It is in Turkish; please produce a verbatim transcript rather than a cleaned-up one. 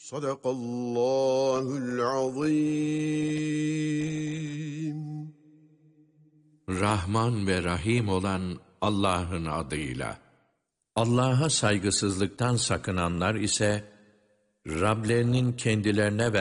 Sadakallahul azim. Rahman ve Rahim olan Allah'ın adıyla. Allah'a saygısızlıktan sakınanlar ise Rablerinin kendilerine